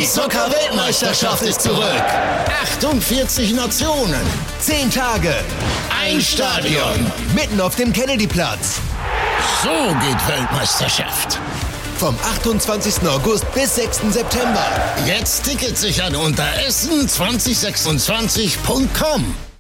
Die Zucker-Weltmeisterschaft ist zurück. 48 Nationen. 10 Tage. Ein Stadion. Mitten auf dem Kennedyplatz. So geht Weltmeisterschaft. Vom 28. August bis 6. September. Jetzt Tickets sichern unter essen2026.com.